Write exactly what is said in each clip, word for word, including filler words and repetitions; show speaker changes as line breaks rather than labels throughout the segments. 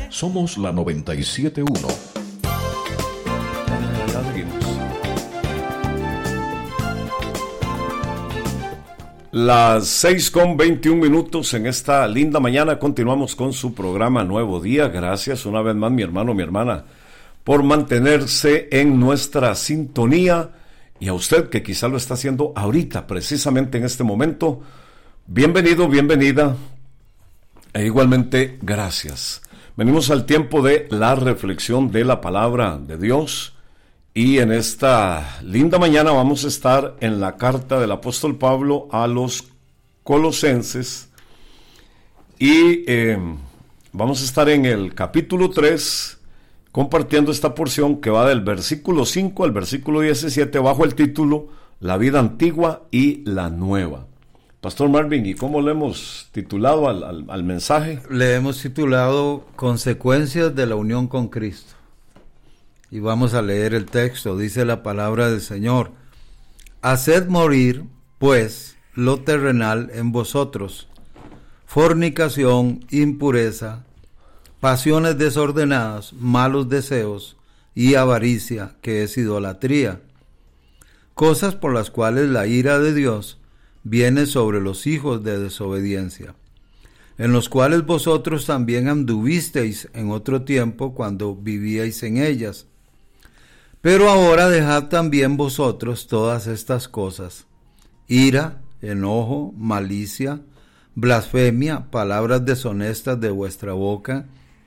Somos la noventa y siete punto uno. Ya seguimos. Las seis con veintiún minutos en esta linda mañana. Continuamos con su programa Nuevo Día. Gracias una vez más, mi hermano, mi hermana, por mantenerse en nuestra sintonía. Y a usted que quizá lo está haciendo ahorita, precisamente en este momento, bienvenido, bienvenida. E igualmente, gracias. Venimos al tiempo de la reflexión de la palabra de Dios. Y en esta linda mañana vamos a estar en la carta del apóstol Pablo a los Colosenses. Y eh, vamos a estar en el capítulo tres, compartiendo esta porción que va del versículo cinco al versículo diecisiete, bajo el título La vida antigua y la nueva. Pastor Marvin, ¿y cómo le hemos titulado al, al, al mensaje?
Le hemos titulado Consecuencias de la unión con Cristo. Y vamos a leer el texto. Dice la palabra del Señor: Haced morir, pues, lo terrenal en vosotros: fornicación, impureza, pasiones desordenadas, malos deseos y avaricia, que es idolatría, cosas por las cuales la ira de Dios viene sobre los hijos de desobediencia, en los cuales vosotros también anduvisteis en otro tiempo cuando vivíais en ellas. Pero ahora dejad también vosotros todas estas cosas: ira, enojo, malicia, blasfemia, palabras deshonestas de vuestra boca.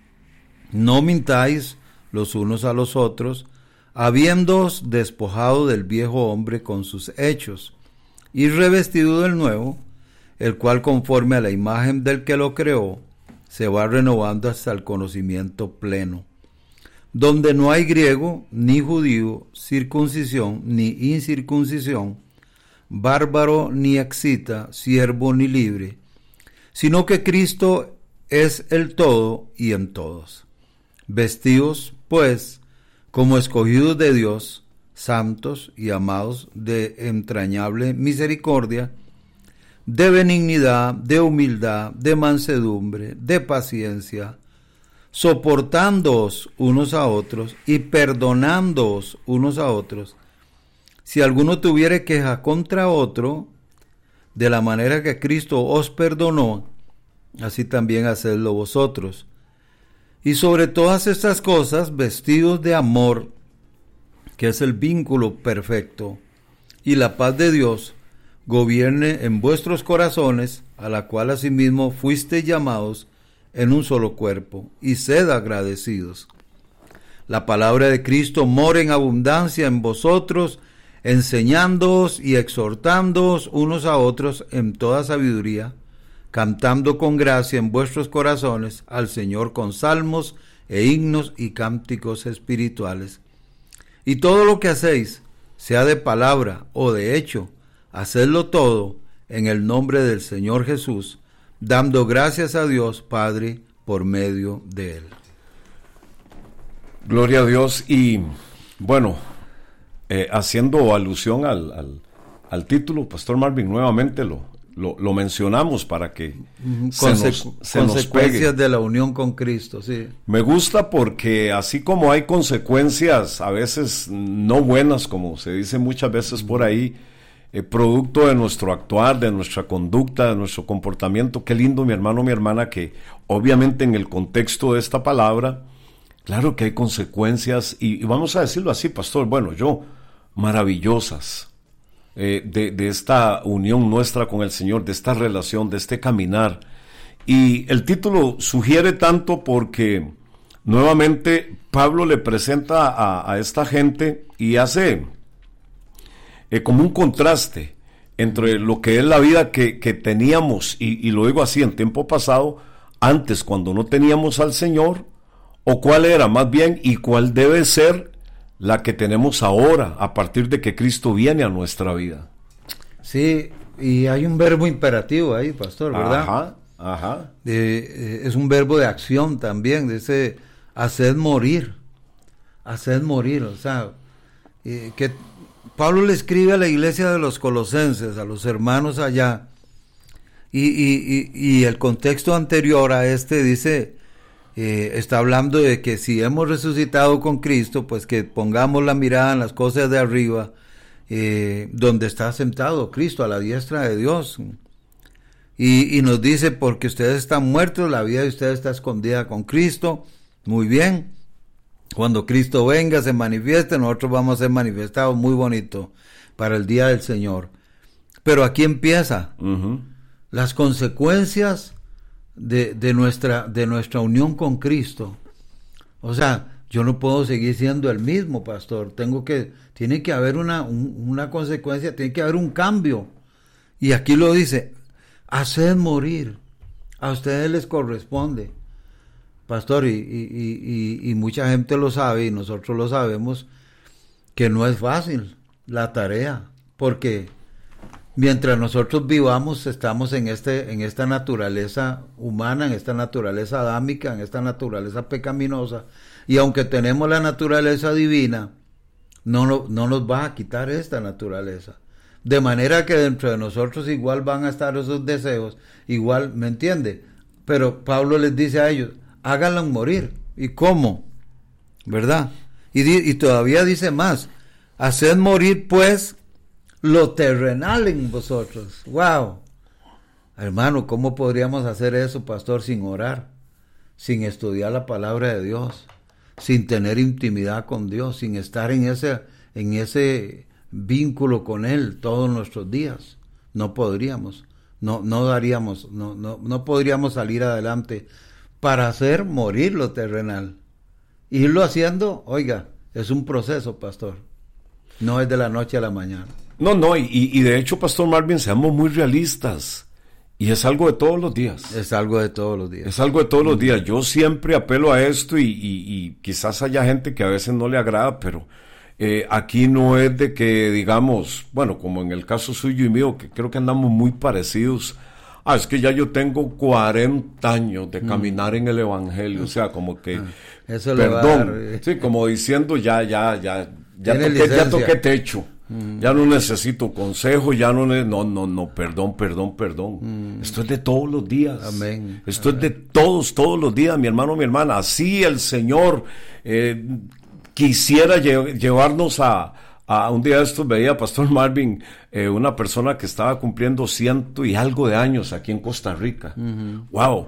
No mintáis los unos a los otros, habiéndoos despojado del viejo hombre con sus hechos, y revestido del nuevo, el cual conforme a la imagen del que lo creó, se va renovando hasta el conocimiento pleno, donde no hay griego ni judío, circuncisión ni incircuncisión, bárbaro ni exita, siervo ni libre, sino que Cristo es el todo y en todos. Vestíos, pues, como escogidos de Dios, santos y amados, de entrañable misericordia, de benignidad, de humildad, de mansedumbre, de paciencia, soportándoos unos a otros y perdonándoos unos a otros, si alguno tuviere queja contra otro, de la manera que Cristo os perdonó, así también hacedlo vosotros. Y sobre todas estas cosas, vestidos de amor, que es el vínculo perfecto, y la paz de Dios gobierne en vuestros corazones, a la cual asimismo fuisteis llamados en un solo cuerpo, y sed agradecidos. La palabra de Cristo more en abundancia en vosotros, enseñándoos y exhortándoos unos a otros en toda sabiduría, cantando con gracia en vuestros corazones al Señor con salmos e himnos y cánticos espirituales. Y todo lo que hacéis, sea de palabra o de hecho, hacedlo todo en el nombre del Señor Jesús, dando gracias a Dios Padre por medio de Él.
Gloria a Dios. Y bueno, eh, haciendo alusión al, al, al título, Pastor Marvin, nuevamente lo, lo, lo mencionamos para que
Conse-
se nos, se nos
consecuencias
pegue.
de la unión con Cristo, sí.
Me gusta porque así como hay consecuencias a veces no buenas, como se dice muchas veces por ahí, eh, producto de nuestro actuar, de nuestra conducta, de nuestro comportamiento, qué lindo, mi hermano, mi hermana, que obviamente en el contexto de esta palabra, claro que hay consecuencias, y, y vamos a decirlo así, pastor, bueno, yo, maravillosas, eh, de, de esta unión nuestra con el Señor, de esta relación, de este caminar. Y el título sugiere tanto porque nuevamente Pablo le presenta a, a esta gente y hace eh, como un contraste entre lo que es la vida que, que teníamos, y, y lo digo así, en tiempo pasado, antes cuando no teníamos al Señor, o cuál era más bien y cuál debe ser la que tenemos ahora a partir de que Cristo viene a nuestra vida.
Sí, y hay un verbo imperativo ahí, pastor, ¿verdad?
Ajá, ajá.
De, eh, es un verbo de acción también, de ese hacer morir, hacer morir, o sea, eh, que Pablo le escribe a la iglesia de los Colosenses, a los hermanos allá, y, y, y, y el contexto anterior a este dice, eh, está hablando de que si hemos resucitado con Cristo, pues que pongamos la mirada en las cosas de arriba, eh, donde está sentado Cristo a la diestra de Dios. Y, y nos dice, porque ustedes están muertos, la vida de ustedes está escondida con Cristo. Muy bien. Cuando Cristo venga, se manifieste, nosotros vamos a ser manifestados, muy bonito, para el día del Señor. Pero aquí empieza uh-huh. las consecuencias de, de, nuestra, de nuestra unión con Cristo. O sea, yo no puedo seguir siendo el mismo, pastor. Tengo que, tiene que haber una, un, una consecuencia, tiene que haber un cambio. Y aquí lo dice, haced morir, a ustedes les corresponde. Pastor, y, y, y, y mucha gente lo sabe, y nosotros lo sabemos, que no es fácil la tarea, porque mientras nosotros vivamos, estamos en este, en esta naturaleza humana, en esta naturaleza adámica, en esta naturaleza pecaminosa, y aunque tenemos la naturaleza divina, no, no, no nos va a quitar esta naturaleza. De manera que dentro de nosotros igual van a estar esos deseos, igual, ¿me entiende? Pero Pablo les dice a ellos, háganlo morir. ¿Y cómo? ¿Verdad? Y, di, y todavía dice más, haced morir pues lo terrenal en vosotros. ¡Wow! Hermano, ¿cómo podríamos hacer eso, pastor, sin orar? Sin estudiar la palabra de Dios, sin tener intimidad con Dios, sin estar en ese, en ese vínculo con Él todos nuestros días. No podríamos, no, no daríamos, no, no, no podríamos salir adelante para hacer morir lo terrenal. Irlo haciendo, oiga, es un proceso, pastor. No es de la noche a la mañana.
No, no, y, y de hecho, pastor Marvin, seamos muy realistas. Y es algo de todos los días.
Es algo de todos los días.
Es algo de todos los días. Yo siempre apelo a esto y, y, y quizás haya gente que a veces no le agrada, pero eh, aquí no es de que digamos, bueno, como en el caso suyo y mío, que creo que andamos muy parecidos. Ah, es que ya yo tengo cuarenta años de caminar mm. en el Evangelio, o sea, como que,
eso
le perdón, va a dar, eh. sí, como diciendo ya, ya, ya, ya toqué, ya toqué techo. Mm. Ya no necesito consejo, ya no, ne- no, no, no, perdón, perdón, perdón. Mm. Esto es de todos los días.
Amén.
Esto
Amén.
es de todos, todos los días, mi hermano, mi hermana. Así el Señor eh, quisiera lle- llevarnos a, a, un día de estos veía, Pastor Marvin, eh, una persona que estaba cumpliendo ciento y algo de años aquí en Costa Rica. Mm-hmm. Wow,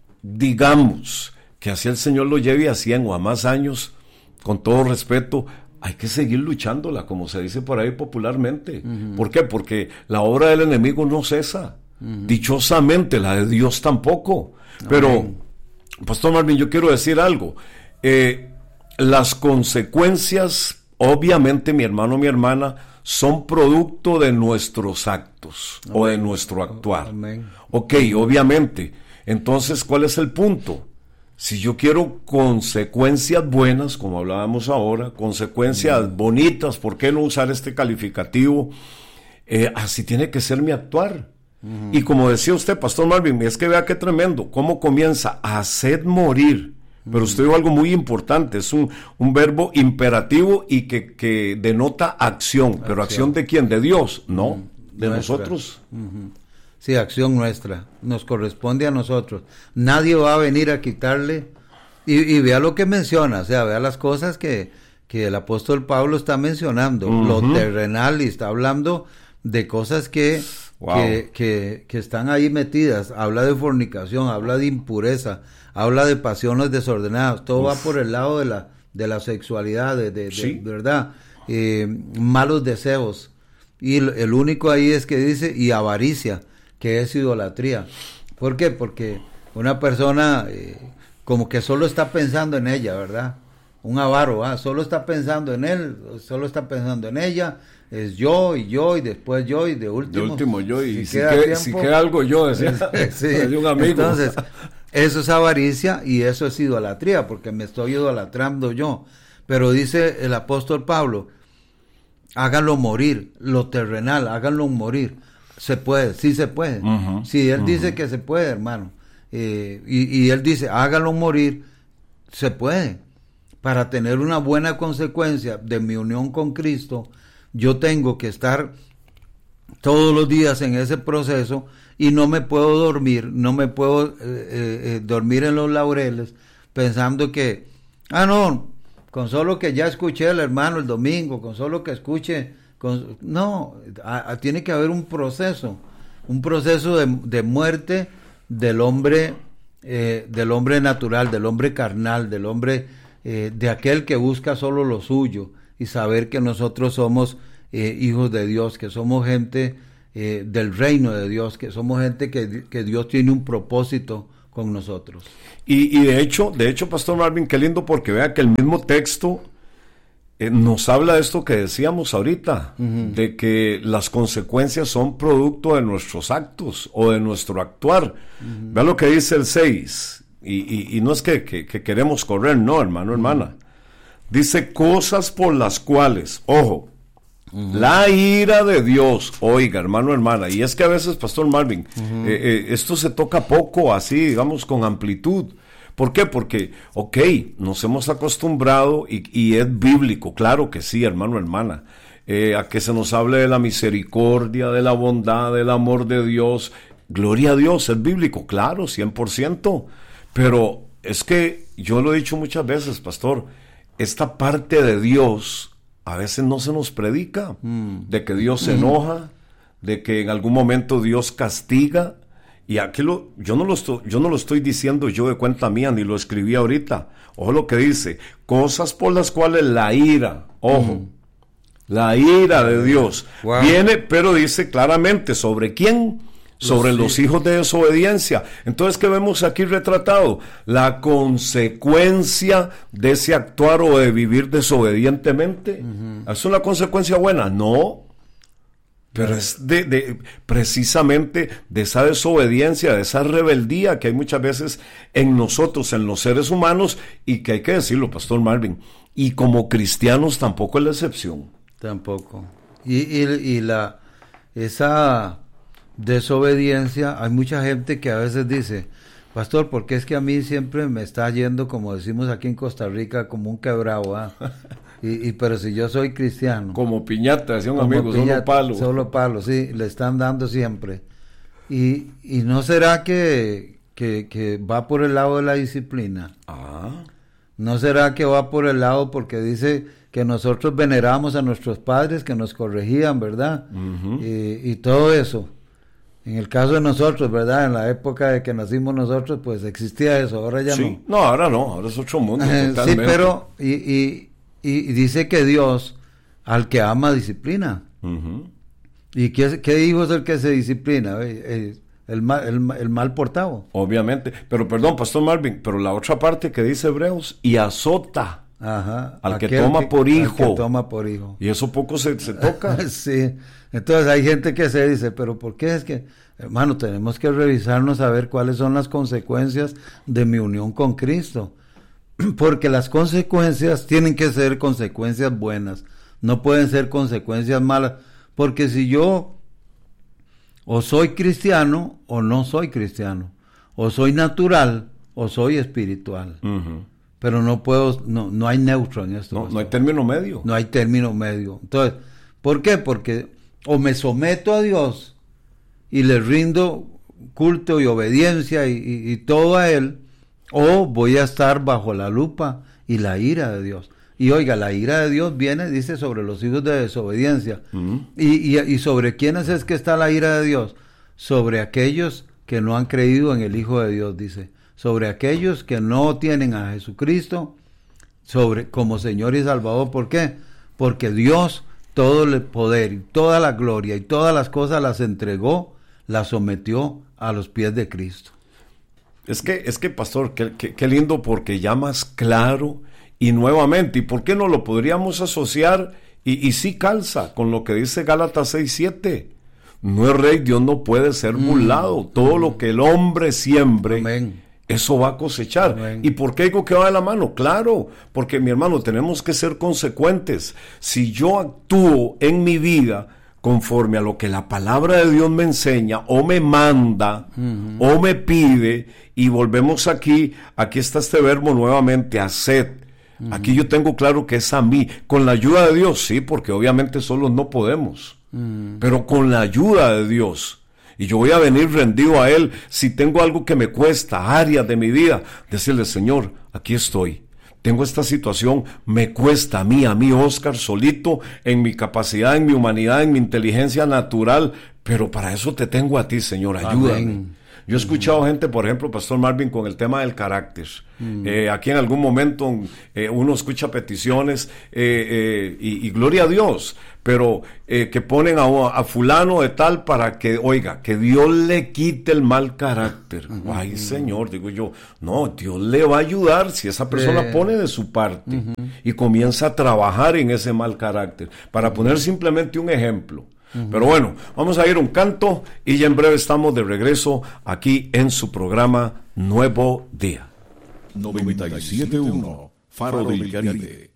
digamos que así el Señor lo lleve a cien o a más años, con todo respeto. Hay que seguir luchándola, como se dice por ahí popularmente. Uh-huh. ¿Por qué? Porque la obra del enemigo no cesa. Uh-huh. Dichosamente, la de Dios tampoco. Amén. Pero, Pastor Marvin, yo quiero decir algo. Eh, las consecuencias, obviamente, mi hermano, mi hermana, son producto de nuestros actos. Amén. O de nuestro actuar. Amén. Ok, obviamente. Entonces, ¿cuál es el punto? Si yo quiero consecuencias buenas, como hablábamos ahora, consecuencias mm. bonitas, ¿por qué no usar este calificativo? Eh, así tiene que ser mi actuar. Mm. Y como decía usted, Pastor Marvin, es que vea qué tremendo, cómo comienza, haced morir. Mm. Pero usted dijo algo muy importante, es un, un verbo imperativo y que, que denota acción. acción. ¿Pero acción de quién? ¿De Dios? No, mm. de Nuestra. nosotros.
Mm-hmm. Sí, acción nuestra, nos corresponde a nosotros. Nadie va a venir a quitarle, y, y vea lo que menciona, o sea, vea las cosas que, que el apóstol Pablo está mencionando, uh-huh. lo terrenal, y está hablando de cosas que, wow. que, que, que están ahí metidas. Habla de fornicación, habla de impureza, habla de pasiones desordenadas, todo Uf. va por el lado de la, de la sexualidad, de, de, ¿Sí? de verdad, eh, malos deseos, y el, el único ahí es que dice, y avaricia, que es idolatría. ¿Por qué? Porque una persona eh, como que solo está pensando en ella, ¿verdad? Un avaro, ¿ah? Solo está pensando en él, solo está pensando en ella, es yo y yo y después yo y de último.
De último yo y si, si, queda, que, tiempo, si queda algo yo, decía,
sí, de un amigo. Entonces, eso es avaricia y eso es idolatría, porque me estoy idolatrando yo. Pero dice el apóstol Pablo, háganlo morir, lo terrenal, háganlo morir. Se puede, sí se puede. Uh-huh, sí, él uh-huh. dice que se puede, hermano. Eh, y, y él dice, hágalo morir, se puede. Para tener una buena consecuencia de mi unión con Cristo, yo tengo que estar todos los días en ese proceso y no me puedo dormir, no me puedo eh, eh, dormir en los laureles, pensando que, ah, no, con solo que ya escuché al hermano el domingo, con solo que escuche, con, no, a, a, tiene que haber un proceso, un proceso de, de muerte del hombre, eh, del hombre natural, del hombre carnal, del hombre, eh, de aquel que busca solo lo suyo, y saber que nosotros somos eh, hijos de Dios, que somos gente eh, del reino de Dios, que somos gente que, que Dios tiene un propósito con nosotros.
Y, y de hecho, de hecho, Pastor Marvin, qué lindo, porque vea que el mismo texto eh, nos habla de esto que decíamos ahorita, uh-huh. de que las consecuencias son producto de nuestros actos o de nuestro actuar. Uh-huh. Vea lo que dice el seis, y, y, y no es que, que, que queremos correr, no, hermano, uh-huh. hermana. Dice, cosas por las cuales, ojo, uh-huh. la ira de Dios, oiga, hermano, hermana, y es que a veces, Pastor Marvin, uh-huh. eh, eh, esto se toca poco, así, digamos, con amplitud. ¿Por qué? Porque, ok, nos hemos acostumbrado, y, y es bíblico, claro que sí, hermano, hermana, eh, a que se nos hable de la misericordia, de la bondad, del amor de Dios. Gloria a Dios, es bíblico, claro, cien por ciento, pero es que yo lo he dicho muchas veces, pastor, esta parte de Dios a veces no se nos predica, mm. de que Dios se enoja, de que en algún momento Dios castiga, y aquí lo, yo, no lo estoy, yo no lo estoy diciendo yo de cuenta mía, ni lo escribí ahorita. Ojo lo que dice, cosas por las cuales la ira, ojo, mm. la ira de Dios wow. viene, pero dice claramente, ¿sobre quién? Sobre los, los hijos de desobediencia. Entonces, ¿qué vemos aquí retratado? La consecuencia de ese actuar o de vivir desobedientemente. Uh-huh. ¿Es una consecuencia buena? No. Pero es de, de precisamente de esa desobediencia, de esa rebeldía que hay muchas veces en nosotros, en los seres humanos, y que hay que decirlo, Pastor Marvin, y como cristianos tampoco es la excepción.
Tampoco. Y, y, y la esa desobediencia, hay mucha gente que a veces dice, pastor, porque es que a mí siempre me está yendo, como decimos aquí en Costa Rica, como un quebrado, ¿ah? y, y pero si yo soy cristiano,
como piñata, decía un amigo, piñata, solo palo,
solo palo, sí, le están dando siempre, y, y no será que, que, que va por el lado de la disciplina,
ah.
no será que va por el lado porque dice que nosotros veneramos a nuestros padres que nos corregían, ¿verdad? Uh-huh. y, y todo eso. En el caso de nosotros, ¿verdad? En la época de que nacimos nosotros, pues existía eso, ahora ya
sí.
no.
No, ahora no, ahora es otro mundo.
Sí, pero, y, y, y dice que Dios, al que ama, disciplina.
Uh-huh.
¿Y qué, qué hijo es el que se disciplina? El, el, mal, el, el mal portado.
Obviamente, pero perdón, Pastor Marvin, pero la otra parte que dice Hebreos, y azota.
Ajá,
al que toma que, por hijo.
Al que toma por hijo.
Y eso poco se, se toca.
Sí. Entonces hay gente que se dice, pero ¿por qué es que, hermano, tenemos que revisarnos a ver cuáles son las consecuencias de mi unión con Cristo? Porque las consecuencias tienen que ser consecuencias buenas, no pueden ser consecuencias malas, porque si yo o soy cristiano o no soy cristiano, o soy natural o soy espiritual.
Uh-huh.
Pero no puedo, no, no hay neutro en esto.
No, no hay término medio.
No hay término medio. Entonces, ¿por qué? Porque o me someto a Dios y le rindo culto y obediencia y, y, y todo a Él, o voy a estar bajo la lupa y la ira de Dios. Y oiga, la ira de Dios viene, dice, sobre los hijos de desobediencia. Uh-huh. y, y, y sobre quiénes es que está la ira de Dios? Sobre aquellos que no han creído en el Hijo de Dios, dice. Sobre aquellos que no tienen a Jesucristo sobre, como Señor y Salvador. ¿Por qué? Porque Dios todo el poder y toda la gloria y todas las cosas las entregó, las sometió a los pies de Cristo.
Es que, es que pastor, qué, qué, qué lindo, porque ya más claro y nuevamente, ¿y por qué no lo podríamos asociar? Y, y sí calza con lo que dice Gálatas seis siete. No es rey, Dios no puede ser burlado. Mm. Todo lo que el hombre siembre, amén, eso va a cosechar. Amén. ¿Y por qué digo que va de la mano? Claro, porque mi hermano, tenemos que ser consecuentes. Si yo actúo en mi vida conforme a lo que la palabra de Dios me enseña, o me manda, uh-huh, o me pide, y volvemos aquí, aquí está este verbo nuevamente, haced. Uh-huh. Aquí yo tengo claro que es a mí, con la ayuda de Dios, sí, porque obviamente solos no podemos, uh-huh, pero con la ayuda de Dios. Y yo voy a venir rendido a Él si tengo algo que me cuesta, áreas de mi vida, decirle, Señor, aquí estoy. Tengo esta situación, me cuesta a mí, a mí Oscar, solito, en mi capacidad, en mi humanidad, en mi inteligencia natural, pero para eso te tengo a ti, Señor, ayúdame. Amén. Yo he escuchado uh-huh. gente, por ejemplo, Pastor Marvin, con el tema del carácter. Uh-huh. Eh, aquí en algún momento eh, uno escucha peticiones eh, eh, y, y gloria a Dios, pero eh, que ponen a, a fulano de tal para que, oiga, que Dios le quite el mal carácter. Uh-huh. Ay, Señor, digo yo, no, Dios le va a ayudar si esa persona sí. pone de su parte uh-huh. y comienza a trabajar en ese mal carácter. Para uh-huh. poner simplemente un ejemplo. Pero bueno, vamos a ir un canto y ya en breve estamos de regreso aquí en su programa Nuevo Día.
noventa y siete punto uno Faro del Caribe.